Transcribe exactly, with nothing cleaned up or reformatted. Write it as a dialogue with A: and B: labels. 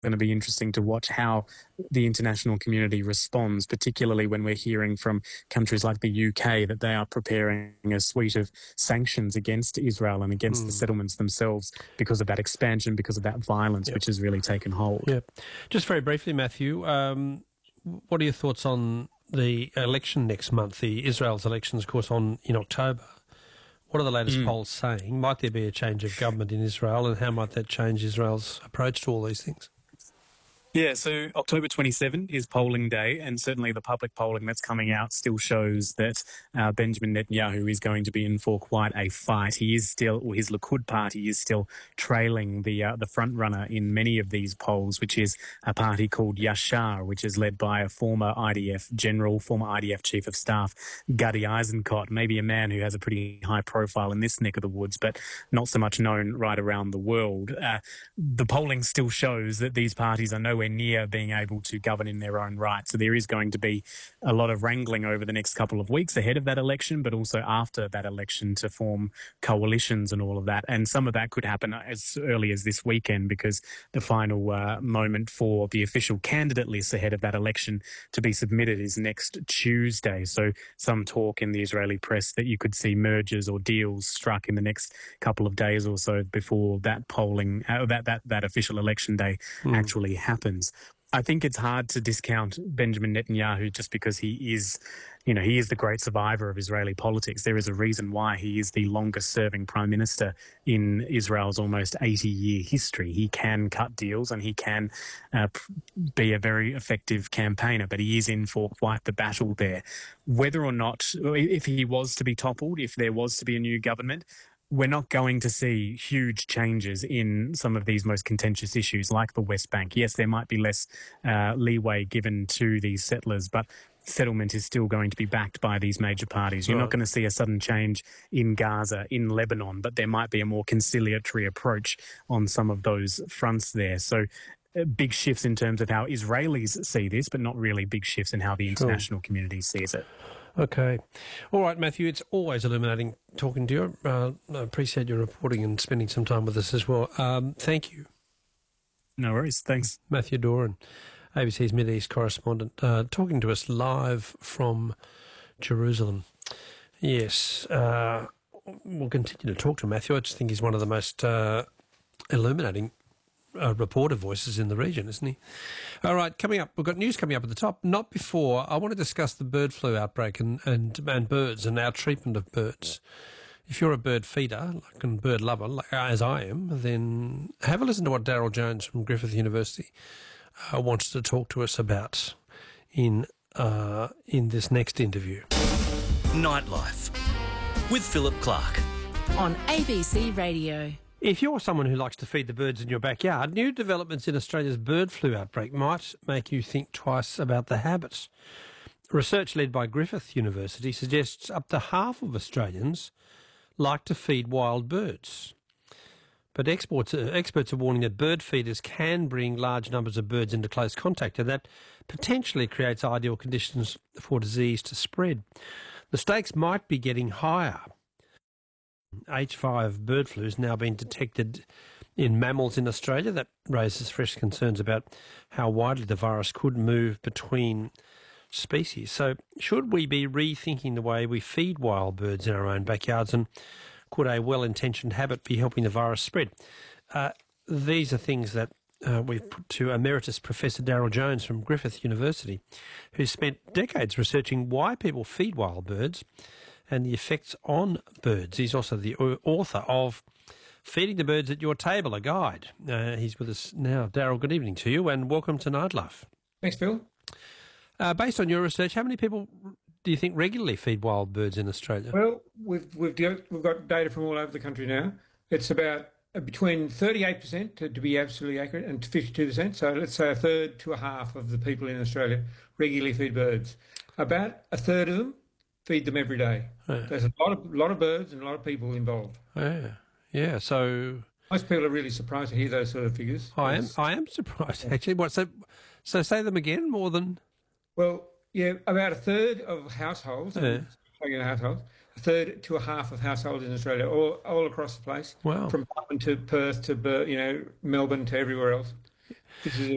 A: going to be interesting to watch how the international community responds, particularly when we're hearing from countries like the U K that they are preparing a suite of sanctions against Israel and against mm. the settlements themselves because of that expansion, because of that violence, yep. which has really taken hold.
B: Yep. Just very briefly, Matthew, um, what are your thoughts on the election next month, the Israel's elections, of course, on in October? What are the latest mm. polls saying? Might there be a change of government in Israel, and how might that change Israel's approach to all these things?
A: Yeah, so October twenty-seventh is polling day, and certainly the public polling that's coming out still shows that uh, Benjamin Netanyahu is going to be in for quite a fight. He is still, or his Likud party is still trailing the uh, the front runner in many of these polls, which is a party called Yashar, which is led by a former I D F general, former I D F chief of staff, Gadi Eisenkot, maybe a man who has a pretty high profile in this neck of the woods, but not so much known right around the world. Uh, the polling still shows that these parties are nowhere near being able to govern in their own right. So there is going to be a lot of wrangling over the next couple of weeks ahead of that election, but also after that election to form coalitions and all of that. And some of that could happen as early as this weekend, because the final uh, moment for the official candidate list ahead of that election to be submitted is next Tuesday. So some talk in the Israeli press that you could see mergers or deals struck in the next couple of days or so before that polling, uh, that, that, that official election day mm. actually happens. I think it's hard to discount Benjamin Netanyahu just because he is, you know, he is the great survivor of Israeli politics. There is a reason why he is the longest-serving prime minister in Israel's almost eighty-year history. He can cut deals and he can uh, be a very effective campaigner, but he is in for quite the battle there. Whether or not, if he was to be toppled, if there was to be a new government, we're not going to see huge changes in some of these most contentious issues like the West Bank. Yes, there might be less uh, leeway given to these settlers, but settlement is still going to be backed by these major parties. You're right. not going to see a sudden change in Gaza, in Lebanon, but there might be a more conciliatory approach on some of those fronts there. So uh, big shifts in terms of how Israelis see this, but not really big shifts in how the international sure. community sees it.
B: Okay. All right, Matthew, it's always illuminating talking to you. Uh, I appreciate your reporting and spending some time with us as well. Um, thank you.
A: No worries. Thanks.
B: Matthew Doran, A B C's Mideast correspondent, uh, talking to us live from Jerusalem. Yes, uh, we'll continue to talk to Matthew. I just think he's one of the most uh, illuminating Uh, reporter voices in the region, isn't he? All right, coming up, we've got news coming up at the top. Not before, I want to discuss the bird flu outbreak and, and, and birds and our treatment of birds. If you're a bird feeder like, and bird lover, like, as I am, then have a listen to what Daryl Jones from Griffith University uh, wants to talk to us about in, uh, in this next interview.
C: Nightlife with Philip Clark
D: on A B C Radio.
B: If you're someone who likes to feed the birds in your backyard, new developments in Australia's bird flu outbreak might make you think twice about the habit. Research led by Griffith University suggests up to half of Australians like to feed wild birds. But experts, uh, experts are warning that bird feeders can bring large numbers of birds into close contact, and that potentially creates ideal conditions for disease to spread. The stakes might be getting higher. H five bird flu has now been detected in mammals in Australia. That raises fresh concerns about how widely the virus could move between species. So should we be rethinking the way we feed wild birds in our own backyards, and could a well-intentioned habit be helping the virus spread? Uh, these are things that uh, we've put to Emeritus Professor Daryl Jones from Griffith University, who spent decades researching why people feed wild birds and the effects on birds. He's also the author of Feeding the Birds at Your Table, a guide. Uh, he's with us now. Daryl, good evening to you and welcome to Nightlife.
E: Thanks, Phil.
B: Uh, based on your research, how many people do you think regularly feed wild birds in Australia?
E: Well, we've, we've, we've got data from all over the country now. It's about between thirty-eight percent, to, to be absolutely accurate, and fifty-two percent. So let's say a third to a half of the people in Australia regularly feed birds. About a third of them feed them every day. Yeah. There's a lot of lot of birds and a lot of people involved.
B: Yeah, yeah. So
E: most people are really surprised to hear those sort of figures.
B: I am. I am surprised actually. What? So, so say them again. More than.
E: Well, yeah, about a third of households.
B: Yeah.
E: In households, a third to a half of households in Australia, all all across the place.
B: Wow.
E: From Melbourne to Perth to you know Melbourne to everywhere else. This is